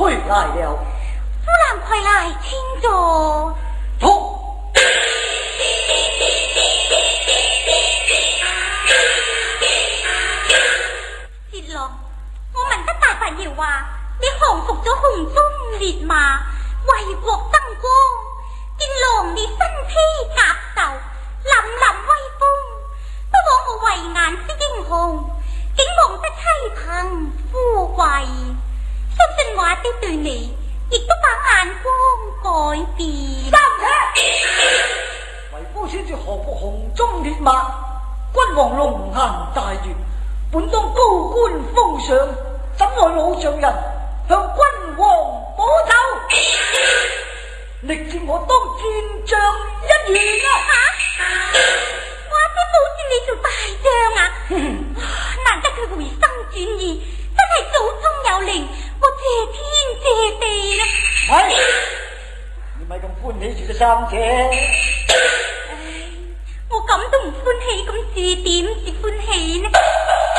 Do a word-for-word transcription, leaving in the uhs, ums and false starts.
回来了。 夫人快来，请坐。 坐。 接落，我问得大伯爷话，你降服咗红中烈马，为国争光，见郎你身披甲胄，凛凛威风，不枉我慧眼识英雄，竟望得妻朋富贵。相信我的对你，亦都把眼光改变。 三姐，为夫先至降服红中烈马，君王龙颜大悦，本当高官封赏，怎奈老丈人向君王保奏，力战我当战将一员啊！ 吓、啊！我阿爹保证你做大将啊！难得佢回心转意，真系祖宗有灵，我谢天谢地啦！ 係，你咪咁歡喜住嘅三姐。 唉，我咁都唔歡喜，咁住點